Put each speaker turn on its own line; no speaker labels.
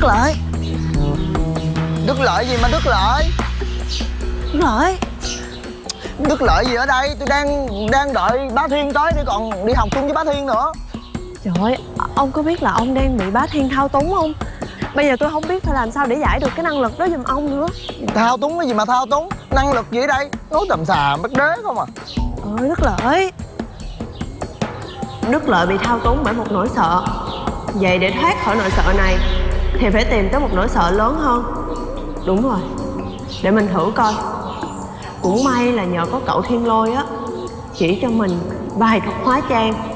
Đức Lợi.
Đức Lợi gì mà Đức Lợi?
Đức Lợi.
Đức Lợi gì ở đây? Tôi đang đợi bá Thiên tới để còn đi học chung với bá Thiên nữa.
Trời ơi, ông có biết là ông đang bị bá Thiên thao túng không? Bây giờ tôi không biết phải làm sao để giải được cái năng lực đó giùm ông nữa.
Thao túng cái gì mà thao túng? Năng lực gì ở đây? Nói tầm xà mất đế không à.
Ơi Đức Lợi. Đức Lợi bị thao túng bởi một nỗi sợ. Vậy để thoát khỏi nỗi sợ này thì phải tìm tới một nỗi sợ lớn hơn. Đúng rồi, để mình thử coi. Cũng may là nhờ có cậu Thiên Lôi á chỉ cho mình vài thuật hóa trang